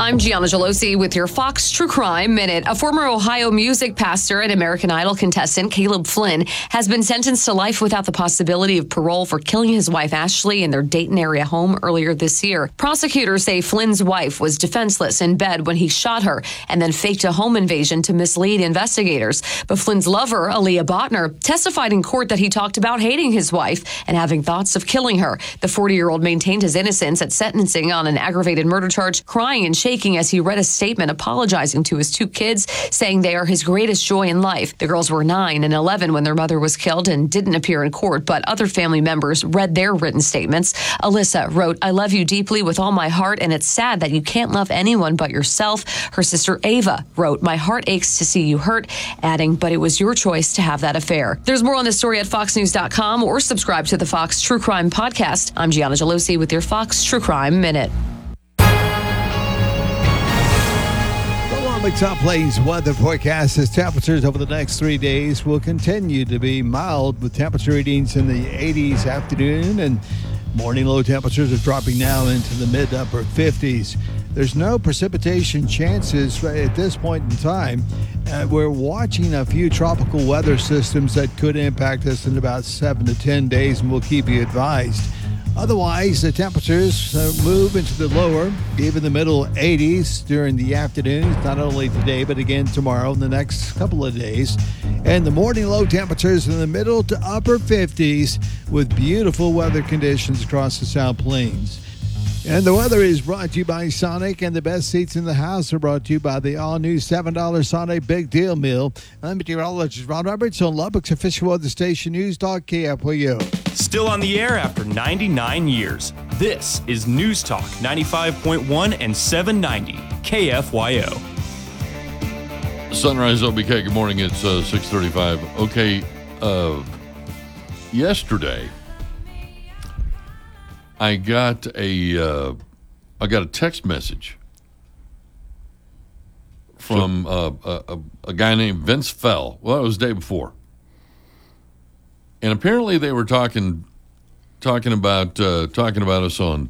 I'm Gianna Gelosi with your Fox True Crime Minute. A former Ohio music pastor and American Idol contestant, Caleb Flynn, has been sentenced to life without the possibility of parole for killing his wife, Ashley, in their Dayton area home earlier this year. Prosecutors say Flynn's wife was defenseless in bed when he shot her and then faked a home invasion to mislead investigators. But Flynn's lover, Aaliyah Botner, testified in court that he talked about hating his wife and having thoughts of killing her. The 40-year-old maintained his innocence at sentencing on an aggravated murder charge, crying and shaking as he read a statement apologizing to his two kids, saying they are his greatest joy in life. The girls were 9 and 11 when their mother was killed and didn't appear in court, but other family members read their written statements. Alyssa wrote, "I love you deeply with all my heart, and it's sad that you can't love anyone but yourself." Her sister Ava wrote, "My heart aches to see you hurt," adding, "But it was your choice to have that affair." There's more on this story at foxnews.com or subscribe to the Fox True Crime Podcast. I'm Gianna Gelosi with your Fox True Crime Minute. The Top Plains weather forecast says temperatures over the next 3 days will continue to be mild with temperature readings in the 80s afternoon, and morning low temperatures are dropping now into the mid to upper 50s. There's no precipitation chances at this point in time. We're watching a few tropical weather systems that could impact us in about 7 to 10 days, and we'll keep you advised. Otherwise, the temperatures move into the lower, even the middle 80s during the afternoon, not only today, but again tomorrow and the next couple of days. And the morning low temperatures in the middle to upper 50s with beautiful weather conditions across the South Plains. And the weather is brought to you by Sonic, and the best seats in the house are brought to you by the all-new $7 Sonic Big Deal Meal. I'm meteorologist Ron Roberts on Lubbock's official weather station, News Talk KFYO. Still on the air after 99 years. This is News Talk 95.1 and 790 KFYO. Sunrise OBK, good morning. It's 6:35. Okay, yesterday I got a text message from a guy named Vince Fell. Well, it was the day before, and apparently they were talking about us on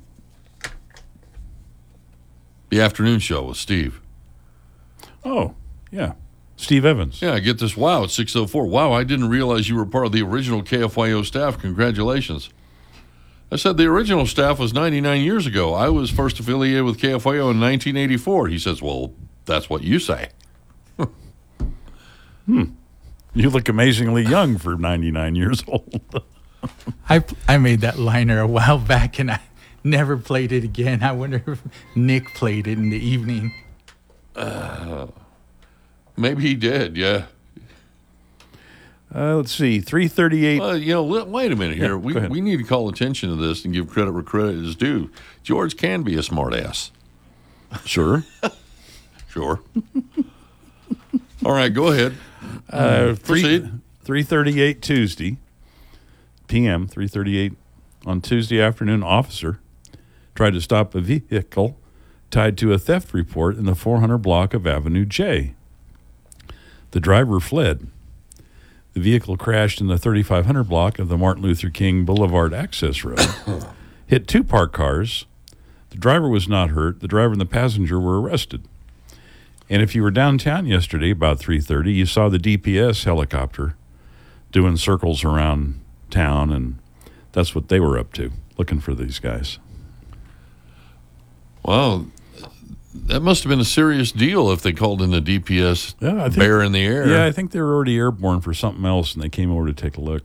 the afternoon show with Steve. Oh, yeah. Steve Evans. Yeah, I get this. Wow, it's 6:04. Wow, I didn't realize you were part of the original KFYO staff. Congratulations. I said the original staff was 99 years ago. I was first affiliated with KFYO in 1984. He says, well, that's what you say. You look amazingly young for 99 years old. I made that liner a while back, and I never played it again. I wonder if Nick played it in the evening. Maybe he did, yeah. Let's see, 338. Wait a minute here. Yeah, we need to call attention to this and give credit where credit is due. George can be a smartass. Sure. Sure. All right, go ahead. Proceed. 3:38 Tuesday, p.m., 3:38 on Tuesday afternoon, officer tried to stop a vehicle tied to a theft report in the 400 block of Avenue J. The driver fled. The vehicle crashed in the 3500 block of the Martin Luther King Boulevard access road, hit two parked cars. The driver was not hurt. The driver and the passenger were arrested. And if you were downtown yesterday about 3:30, you saw the DPS helicopter doing circles around town, and that's what they were up to, looking for these guys. Wow. That must have been a serious deal if they called in the DPS bear in the air. Yeah, I think they were already airborne for something else, and they came over to take a look.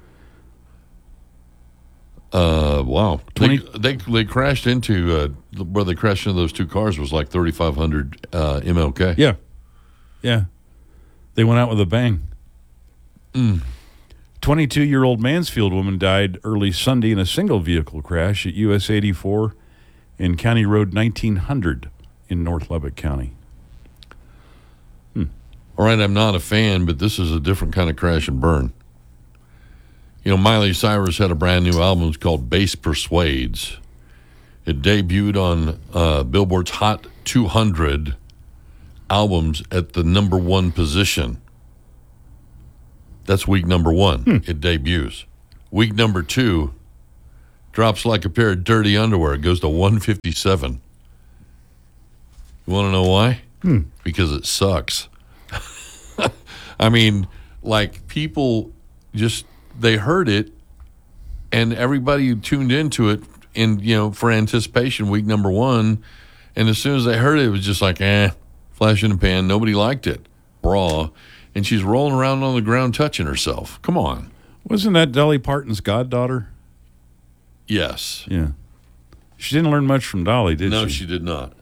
Wow. They crashed into, where they crashed into those two cars was like 3,500 MLK. Yeah. Yeah. They went out with a bang. 22-year-old Mansfield woman died early Sunday in a single vehicle crash at US 84 and County Road 1900 in North Lubbock County. All right, I'm not a fan, but this is a different kind of crash and burn. You know, Miley Cyrus had a brand new album called Bass Persuades. It debuted on Billboard's Hot 200 albums at the number one position. That's week number one. It debuts. Week number two drops like a pair of dirty underwear. It goes to 157. You want to know why? Because it sucks. I mean, like people just, they heard it and everybody tuned into it for anticipation week number 1. And as soon as they heard it, it was just like, flash in the pan. Nobody liked it. Bra. And she's rolling around on the ground touching herself. Come on. Wasn't that Dolly Parton's goddaughter? Yes. Yeah. She didn't learn much from Dolly, did she? No, she did not.